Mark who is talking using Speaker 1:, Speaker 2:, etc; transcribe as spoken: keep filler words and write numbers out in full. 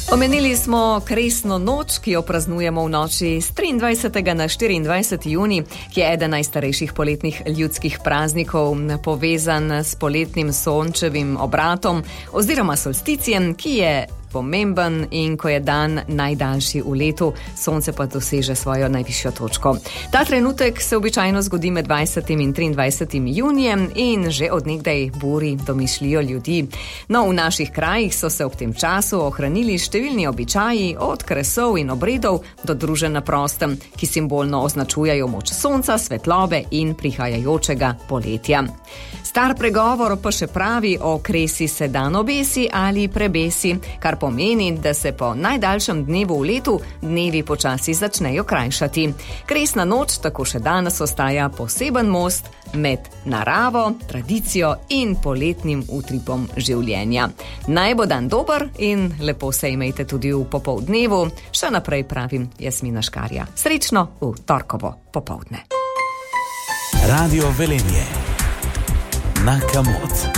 Speaker 1: Omenili smo kresno noč, ki jo praznujemo v noči z triindvajsetega na štiriindvajseti junij, ki je eden najstarejših poletnih ljudskih praznikov, povezan s poletnim sončevim obratom oziroma solsticijem, ki je pomemben in ko je dan najdaljši v letu, sonce pa doseže svojo najvišjo točko. Ta trenutek se običajno zgodi med dvajsetim in triindvajsetim junijem in že od nekdaj buri domišljijo ljudi. No, v naših krajih so se ob tem času ohranili številni običaji, od kresov in obredov do druženj na prostem, ki simbolno označujejo moč sonca, svetlobe in prihajajočega poletja. Star pregovor pa še pravi: o kresi se dan obesi ali prebesi, kar pomeni, da se po najdaljšem dnevu v letu dnevi počasi začnejo krajšati. Kresna noč tako še danes ostaja poseben most med naravo, tradicijo in poletnim utripom življenja. Naj bo dan dober in lepo se imejte tudi v popoldnevu. Še naprej pravim Jasmina Škarja. Srečno v torkovo popoldne.
Speaker 2: Radio Velenje. Na Kamot.